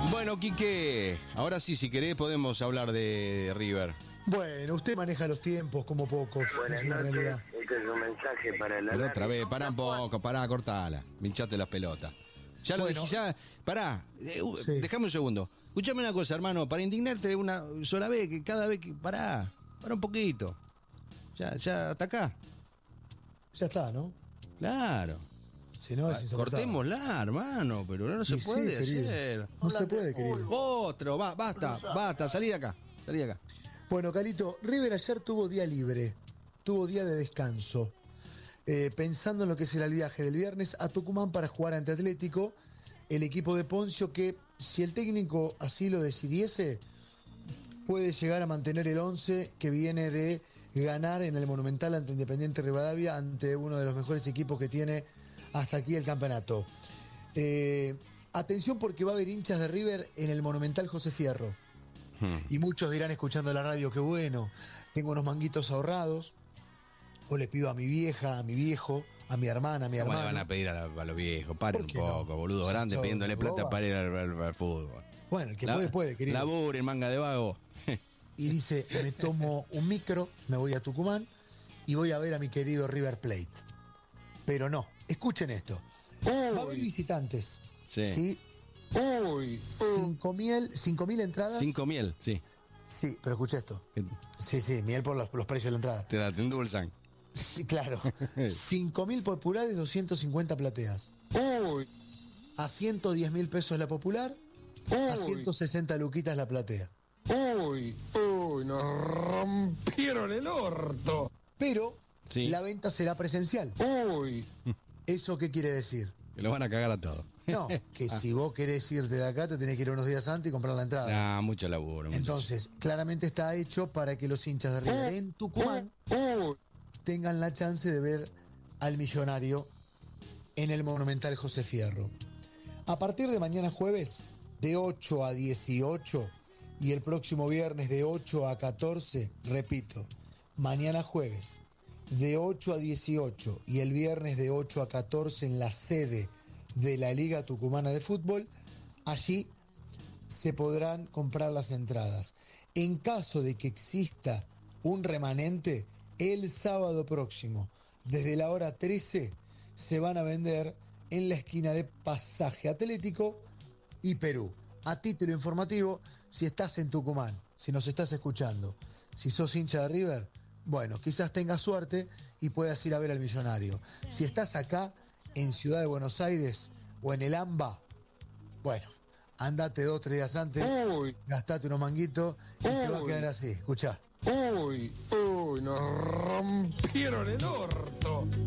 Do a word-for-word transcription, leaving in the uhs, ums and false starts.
Bueno, Quique, ahora sí, si querés podemos hablar de River. Bueno, usted maneja los tiempos como pocos. Buenas en noches, realidad. este es un mensaje para la Pero otra radio. vez, pará un poco, pará, cortala. Me hinchaste las pelotas. Ya lo Bueno. dije, ya. Pará, eh, uh, Sí. déjame un segundo. Escuchame una cosa, hermano, para indignarte una sola vez, que cada vez que. Pará, pará un poquito. Ya, ya, hasta acá. Ya está, ¿no? Claro. Si no, es Ah, insoportable. cortémosla, hermano, pero no se Y sí, puede querido. hacer. No se puede, querido. Otro, va, basta, basta, salí de acá, salí de acá. Bueno, Calito, River ayer tuvo día libre, tuvo día de descanso, eh, pensando en lo que será el viaje del viernes a Tucumán para jugar ante Atlético, el equipo de Poncio que, si el técnico así lo decidiese, puede llegar a mantener el once que viene de ganar en el Monumental ante Independiente Rivadavia, ante uno de los mejores equipos que tiene hasta aquí el campeonato. Eh, atención porque va a haber hinchas de River en el Monumental José Fierro. Hmm. Y muchos dirán escuchando la radio, qué bueno, tengo unos manguitos ahorrados, o le pido a mi vieja, a mi viejo, a mi hermana, a mi ¿Cómo le hermano. van a pedir a, la- a los viejos? Paren ¿Por un qué poco, no? boludo, Si grande sos pidiéndole plata boba. para ir al, al- al fútbol. Bueno, el que La- puede, puede, querido. Laburen, manga de vago. Y dice, me tomo un micro, me voy a Tucumán y voy a ver a mi querido River Plate. Pero no, escuchen esto. Va a haber visitantes. Sí. ¿Sí? Uy, Cinco mil, cinco mil entradas. Cinco miel, sí. Sí, pero escucha esto. Que Sí, sí, miel por los, los precios de la entrada. Te la te endulzan. Sí, claro. cinco mil populares, doscientos cincuenta plateas. uy, A ciento diez mil pesos la popular, a uy, ciento sesenta luquitas la platea. uy, uy, nos rompieron el orto. Pero Sí. la venta será presencial. Uy, ¿Eso qué quiere decir? Que lo van a cagar a todos. No, que si vos querés irte de acá, te tenés que ir unos días antes y comprar la entrada. Ah, mucho laburo. mucho. Entonces, claramente está hecho para que los hinchas de River en Tucumán uy, tengan la chance de ver al millonario en el Monumental José Fierro. A partir de mañana jueves, de ocho a dieciocho, y el próximo viernes de ocho a catorce, repito, mañana jueves, de ocho a dieciocho, y el viernes de ocho a catorce en la sede de la Liga Tucumana de Fútbol, allí se podrán comprar las entradas. En caso de que exista un remanente, el sábado próximo, desde la hora trece, se van a vender en la esquina de Pasaje Atlético y Perú. A título informativo, si estás en Tucumán, si nos estás escuchando, si sos hincha de River, bueno, quizás tengas suerte y puedas ir a ver al millonario. Si estás acá, en Ciudad de Buenos Aires o en el AMBA, bueno, andate dos, tres días antes, uy, gastate unos manguitos y te va a quedar así. Escuchá. uy, uy, nos rompieron el orto.